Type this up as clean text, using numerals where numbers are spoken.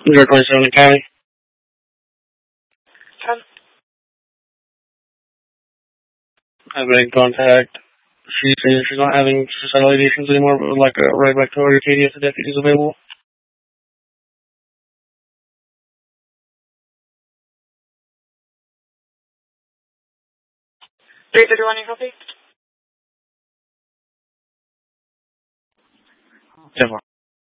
You're 27 Academy. I've been in contact. She says she's not having suicidal ideations anymore, but would like a ride back to Arcadia if the deputy's available. 331, you copy? 10